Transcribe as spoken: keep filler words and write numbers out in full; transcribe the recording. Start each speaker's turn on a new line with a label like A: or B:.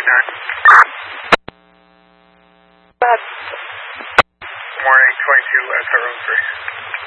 A: nine.
B: Good.
A: Morning, twenty-two S R O three.